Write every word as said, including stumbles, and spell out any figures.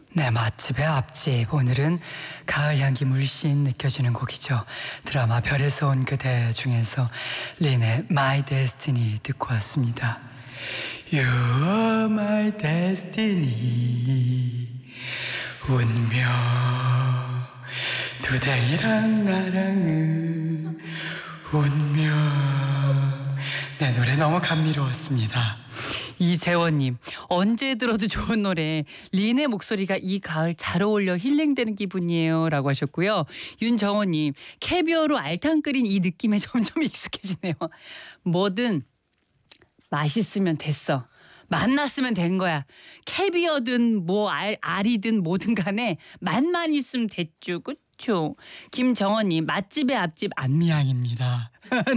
네, 맛집의 앞집. 오늘은 가을 향기 물씬 느껴지는 곡이죠. 드라마 별에서 온 그대 중에서 린의 My Destiny 듣고 왔습니다. You are my destiny. 운명. 두댕이랑 나랑은 운명. 네, 노래 너무 감미로웠습니다. 이재원님, 언제 들어도 좋은 노래. 린의 목소리가 이 가을 잘 어울려 힐링되는 기분이에요 라고 하셨고요. 윤정호님, 캐비어로 알탕 끓인 이 느낌에 점점 익숙해지네요. 뭐든 맛있으면 됐어. 맛났으면 된 거야. 캐비어든 뭐 알, 알이든 뭐든 간에 맛만 있으면 됐죠. 그쵸? 김정원님, 맛집의 앞집 안미향입니다.